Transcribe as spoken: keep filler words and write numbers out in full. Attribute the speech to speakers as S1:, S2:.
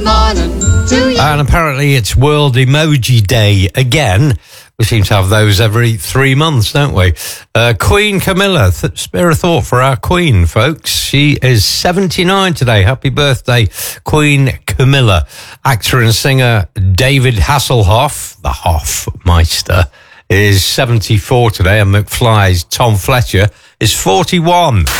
S1: And apparently it's World Emoji Day again. We seem to have those every three months, don't we? Uh, Queen Camilla, th- spare a thought for our Queen, folks. She is seventy-nine today. Happy birthday, Queen Camilla. Actor and singer David Hasselhoff, the Hoffmeister, is seventy-four today, and McFly's Tom Fletcher is forty-one.